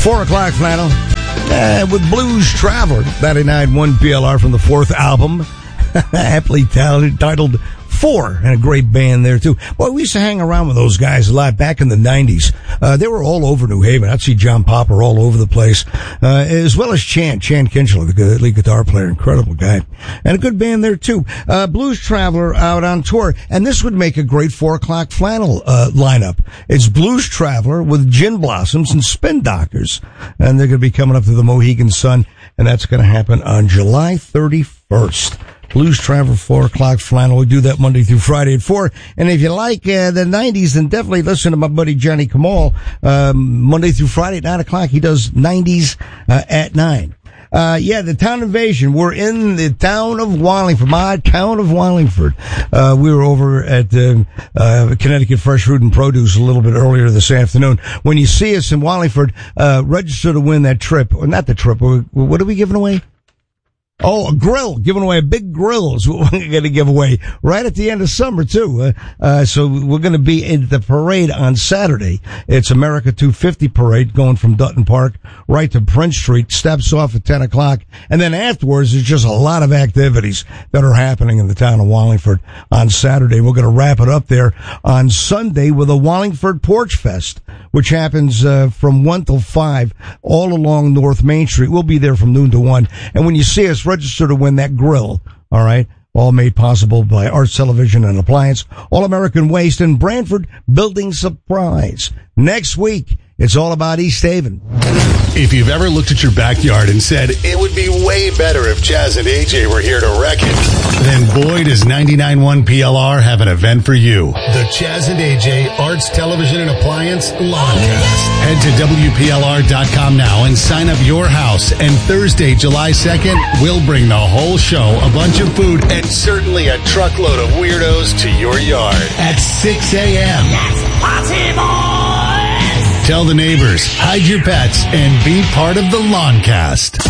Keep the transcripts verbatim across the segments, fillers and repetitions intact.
Four o'clock flannel uh, with Blues Traveler, ninety-nine point one P L R from the fourth album, aptly titled Four, and a great band there too. Well, we used to hang around with those guys a lot back in the nineties. Uh, they were all over New Haven. I'd see John Popper all over the place, uh, as well as Chan, Chan Kinchler, the lead guitar player, incredible guy. And a good band there too. Uh, Blues Traveler out on tour, and this would make a great four o'clock flannel, uh, lineup. It's Blues Traveler with Gin Blossoms and Spin Doctors, and they're going to be coming up to the Mohegan Sun, and that's going to happen on July thirty-first. Blues Traveler, four o'clock flannel. We do that Monday through Friday at four. And if you like uh, the nineties, then definitely listen to my buddy Johnny Kamal. Um, Monday through Friday at nine o'clock. He does nineties uh, at nine. Uh, yeah, the town invasion. We're in the town of Wallingford, my town of Wallingford. Uh, we were over at uh, uh, Connecticut Fresh Fruit and Produce a little bit earlier this afternoon. When you see us in Wallingford, uh, register to win that trip. Or not the trip. What are we giving away? Oh, a grill, giving away a big grill is what we're going to give away right at the end of summer too. Uh, uh, so we're going to be in the parade on Saturday. It's America two fifty parade going from Dutton Park right to Prince Street, steps off at ten o'clock. And then afterwards, there's just a lot of activities that are happening in the town of Wallingford on Saturday. We're going to wrap it up there on Sunday with a Wallingford Porch Fest, which happens, uh, from one till five all along North Main Street. We'll be there from noon to one. And when you see us, register to win that grill, all right? All made possible by Arts Television and Appliance, All American Waste, and Branford Building Supplies. Next week, it's all about East Haven. If you've ever looked at your backyard and said, it would be way better if Chaz and A J were here to wreck it, then boy, does ninety-nine point one P L R have an event for you. The Chaz and A J Arts Television and Appliance Lawncast. Head to W P L R dot com now and sign up your house. And Thursday, July second, we'll bring the whole show, a bunch of food, and certainly a truckload of weirdos to your yard at six a.m. That's Party Boys! Tell the neighbors, hide your pets, and be part of the Lawncast.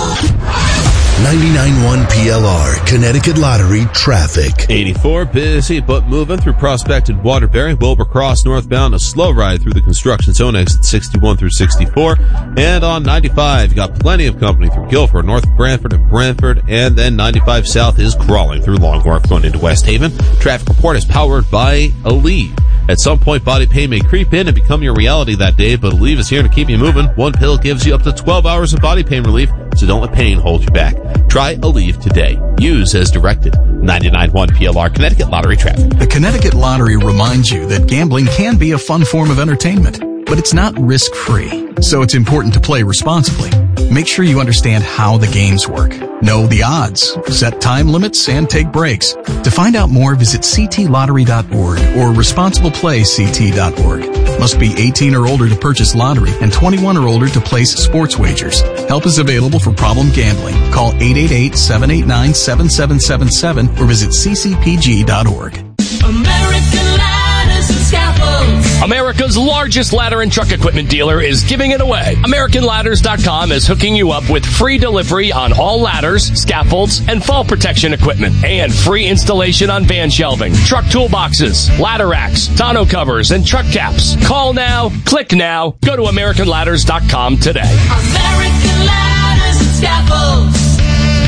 ninety-nine point one P L R, Connecticut Lottery traffic. eighty-four, busy but moving through Prospect and Waterbury. Wilbur Cross northbound, a slow ride through the construction zone, exit sixty-one through sixty-four. And on ninety-five, you got plenty of company through Guilford, North Branford and Brantford. And then ninety-five South is crawling through Long Wharf going into West Haven. Traffic report is powered by Aleve. At some point, body pain may creep in and become your reality that day, but Aleve is here to keep you moving. One pill gives you up to twelve hours of body pain relief, so don't let pain hold you back. Try Aleve today. Use as directed. ninety-nine point one P L R, Connecticut Lottery traffic. The Connecticut Lottery reminds you that gambling can be a fun form of entertainment, but it's not risk-free, so it's important to play responsibly. Make sure you understand how the games work. Know the odds, set time limits, and take breaks. To find out more, visit c t lottery dot org or responsible play c t dot org. Must be eighteen or older to purchase lottery and twenty-one or older to place sports wagers. Help is available for problem gambling. Call eight eight eight, seven eight nine, seven seven seven seven or visit c c p g dot org. American Ladders and Scaffolds. America's largest ladder and truck equipment dealer is giving it away. American Ladders dot com is hooking you up with free delivery on all ladders, scaffolds, and fall protection equipment, and free installation on van shelving, truck toolboxes, ladder racks, tonneau covers, and truck caps. Call now, click now, go to American Ladders dot com today. American Ladders and Scaffolds.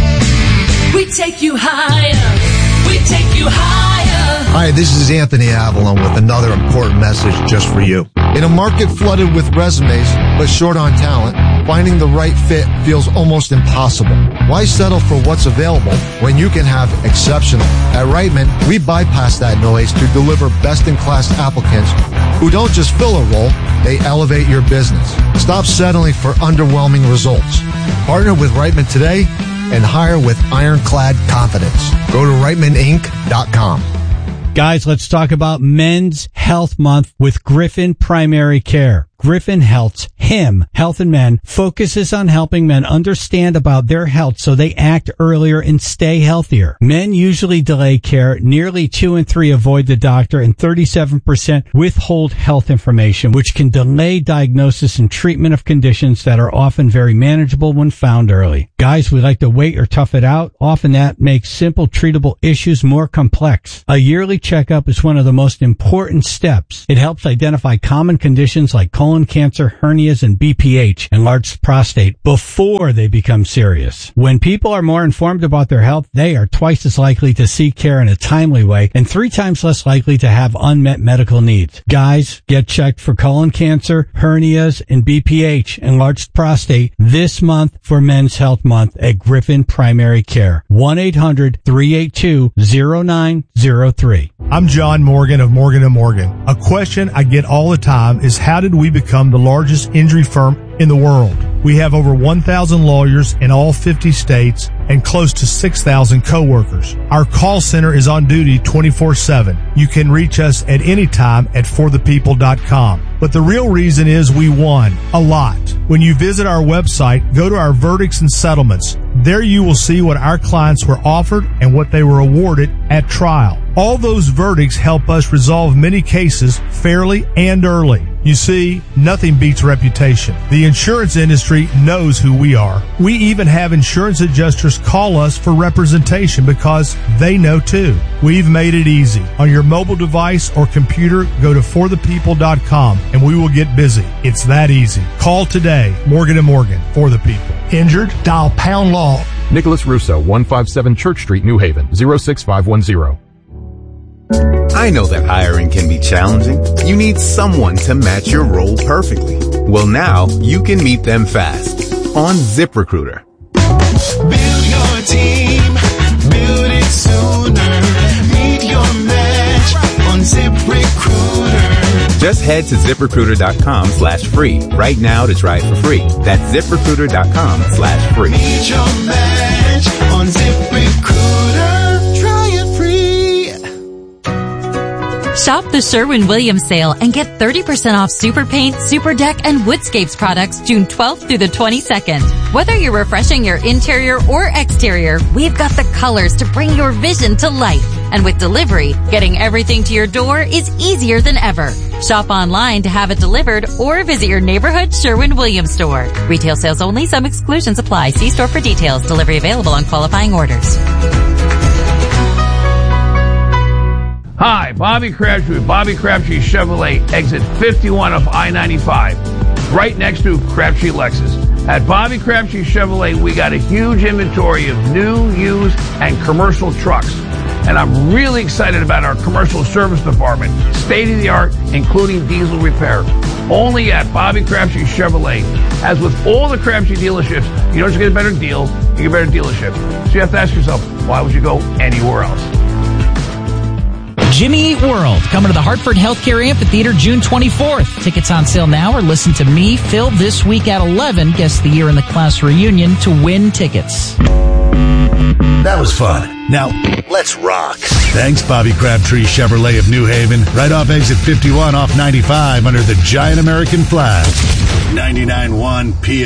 We take you higher. We take you higher. Hi, this is Anthony Avalon with another important message just for you. In a market flooded with resumes, but short on talent, finding the right fit feels almost impossible. Why settle for what's available when you can have exceptional? At Reitman, we bypass that noise to deliver best-in-class applicants who don't just fill a role, they elevate your business. Stop settling for underwhelming results. Partner with Reitman today and hire with ironclad confidence. Go to Reitman Inc dot com. Guys, let's talk about Men's Health Month with Griffin Primary Care. Griffin Health's HIM, Health and Men, focuses on helping men understand about their health so they act earlier and stay healthier. Men usually delay care, nearly two in three avoid the doctor, and thirty-seven percent withhold health information, which can delay diagnosis and treatment of conditions that are often very manageable when found early. Guys, we like to wait or tough it out. Often that makes simple treatable issues more complex. A yearly checkup is one of the most important steps. It helps identify common conditions like colon cancer, hernias, hernias, and B P H, enlarged prostate, before they become serious. When people are more informed about their health, they are twice as likely to seek care in a timely way and three times less likely to have unmet medical needs. Guys, get checked for colon cancer, hernias, and B P H, enlarged prostate, this month for Men's Health Month at Griffin Primary Care. one eight hundred three eight two zero nine zero three. I'm John Morgan of Morgan and Morgan. A question I get all the time is, how did we become the largest injury firm in the world? We have over one thousand lawyers in all fifty states and close to six thousand coworkers. Our call center is on duty twenty-four seven. You can reach us at any time at for the people dot com. But the real reason is we won a lot. When you visit our website, go to our verdicts and settlements. There you will see what our clients were offered and what they were awarded at trial. All those verdicts help us resolve many cases fairly and early. You see, nothing beats reputation. The insurance industry knows who we are. We even have insurance adjusters call us for representation because they know too. We've made it easy. On your mobile device or computer, go to for the people dot com and we will get busy. It's that easy. Call today. Morgan and Morgan, for the people. Injured? Dial pound law. Nicholas Russo, one fifty-seven Church Street, New Haven, zero six five one zero. I know that hiring can be challenging. You need someone to match your role perfectly. Well, now you can meet them fast on ZipRecruiter. Build your team, build it sooner. Meet your match on ZipRecruiter. Just head to ZipRecruiter.com slash free right now to try it for free. That's ZipRecruiter.com slash free. Meet your match on ZipRecruiter. Try it free. Shop the Sherwin-Williams sale and get thirty percent off Super Paint, Super Deck, and Woodscapes products June twelfth through the twenty-second. Whether you're refreshing your interior or exterior, we've got the colors to bring your vision to life. And with delivery, getting everything to your door is easier than ever. Shop online to have it delivered or visit your neighborhood Sherwin-Williams store. Retail sales only. Some exclusions apply. See store for details. Delivery available on qualifying orders. Hi, Bobby Crabtree with Bobby Crabtree Chevrolet, exit fifty-one of I ninety-five, right next to Crabtree Lexus. At Bobby Crabtree Chevrolet, we got a huge inventory of new, used, and commercial trucks. And I'm really excited about our commercial service department, state-of-the-art, including diesel repair. Only at Bobby Crabtree Chevrolet. As with all the Crabtree dealerships, you don't just get a better deal, you get a better dealership. So you have to ask yourself, why would you go anywhere else? Jimmy Eat World, coming to the Hartford Healthcare Amphitheater June twenty-fourth. Tickets on sale now, or listen to me, Phil, this week at eleven. Guess the year in the class reunion to win tickets. That was fun. Now, let's rock. Thanks, Bobby Crabtree Chevrolet of New Haven. Right off exit fifty-one off ninety-five under the giant American flag. ninety-nine point one P